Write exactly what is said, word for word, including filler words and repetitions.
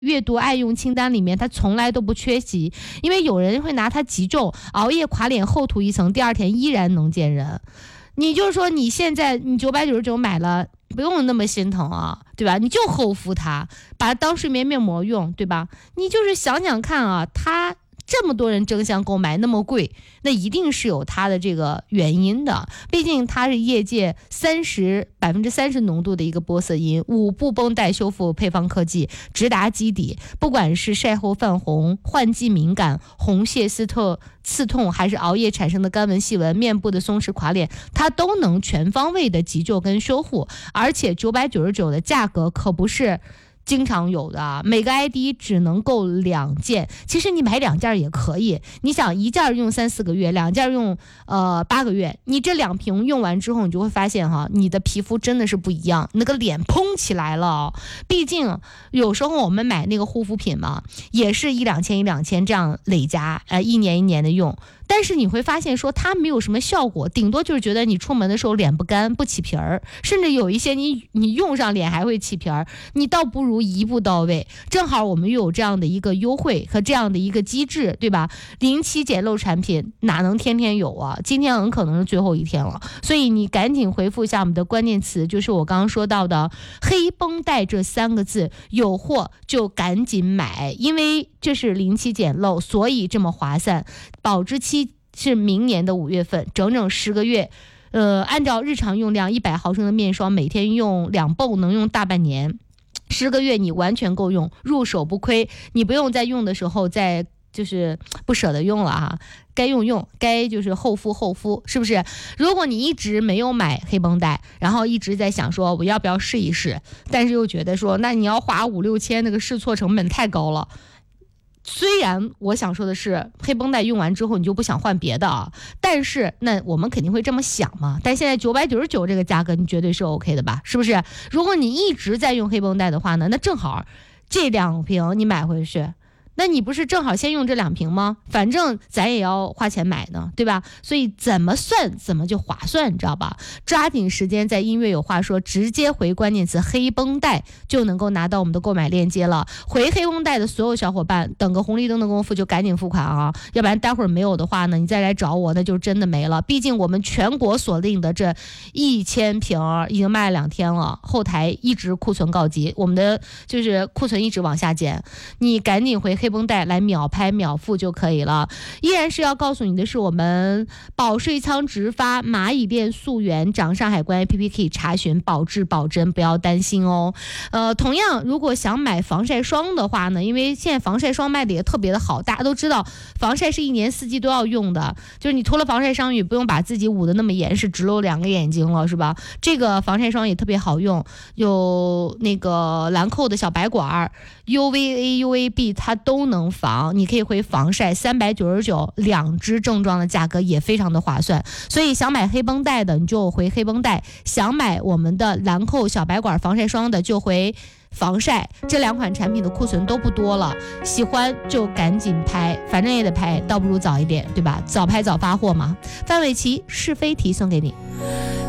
阅读爱用清单里面，它从来都不缺席，因为有人会拿它急救，熬夜垮脸厚涂一层，第二天依然能见人。你就是说你现在你九百九十九买了，不用那么心疼啊，对吧？你就厚敷它，把它当睡眠面膜用，对吧？你就是想想看啊，它这么多人争相购买，那么贵，那一定是有它的这个原因的。毕竟它是业界三十百分之三十浓度的一个玻色因，五步绷带修复配方科技，直达基底。不管是晒后泛红、换季敏感、红屑丝透刺痛，还是熬夜产生的干纹细纹、面部的松弛垮脸，它都能全方位的急救跟修护。而且九百九十九的价格可不是经常有的，每个 I D 只能够两件，其实你买两件也可以。你想一件用三四个月，两件用呃八个月，你这两瓶用完之后，你就会发现哈，你的皮肤真的是不一样，那个脸嘭起来了。毕竟有时候我们买那个护肤品嘛，也是一两千一两千这样累加，呃，一年一年的用。但是你会发现说它没有什么效果，顶多就是觉得你出门的时候脸不干不起皮儿，甚至有一些你你用上脸还会起皮儿，你倒不如一步到位。正好我们又有这样的一个优惠和这样的一个机制，对吧？零期简陋产品哪能天天有啊？今天很可能是最后一天了，所以你赶紧回复一下我们的关键词，就是我刚刚说到的黑绷带这三个字，有货就赶紧买，因为这是零期简陋，所以这么划算，保质期是明年的五月份，整整十个月。呃，按照日常用量，一百毫升的面霜每天用两泵，能用大半年，十个月你完全够用，入手不亏。你不用在用的时候再就是不舍得用了哈，该用用，该就是厚敷厚敷，是不是？如果你一直没有买黑绷带，然后一直在想说我要不要试一试，但是又觉得说那你要花五六千，那个试错成本太高了。虽然我想说的是黑绷带用完之后你就不想换别的啊，但是那我们肯定会这么想嘛。但现在九百九十九这个价格你绝对是 OK 的吧，是不是？如果你一直在用黑绷带的话呢，那正好这两瓶你买回去，那你不是正好先用这两瓶吗？反正咱也要花钱买呢，对吧？所以怎么算怎么就划算，你知道吧？抓紧时间，在音乐有话说直接回关键词黑绷带就能够拿到我们的购买链接了。回黑绷带的所有小伙伴，等个红绿灯的功夫就赶紧付款啊，要不然待会儿没有的话呢，你再来找我那就真的没了。毕竟我们全国锁定的这一千瓶已经卖了两天了，后台一直库存告急，我们的就是库存一直往下减，你赶紧回黑绷带来秒拍秒付就可以了。依然是要告诉你的是，我们保税仓直发蚂蚁链溯源掌上海关 A P P 可以查询保质保真，不要担心哦。呃，同样如果想买防晒霜的话呢，因为现在防晒霜卖的也特别的好，大家都知道防晒是一年四季都要用的，就是你涂了防晒霜也不用把自己捂得那么严实，直露两个眼睛了，是吧？这个防晒霜也特别好用，有那个兰蔻的小白管 U V A U V B 它都能防，你可以回防晒三百九十九，两支正装的价格也非常的划算。所以想买黑绷带的你就回黑绷带，想买我们的兰蔻小白管防晒霜的就回防晒。这两款产品的库存都不多了，喜欢就赶紧拍，反正也得拍，倒不如早一点，对吧？早拍早发货嘛。范玮琪是非题送给你。